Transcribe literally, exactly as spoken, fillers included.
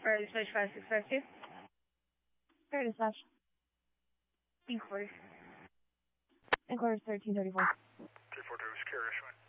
Fire dispatch five six five two. Fire dispatch. Inquiry. Inquiry thirteen thirty-four. three four two, secure issue.